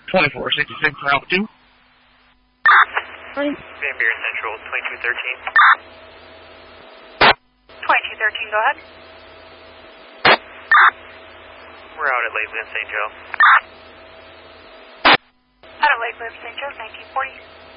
2466 Route 2. Van Buren Central, 2213. 2213, go ahead. We're out at Lakeland, St. Joe. Out of Lakeland, St. Joe, 1940.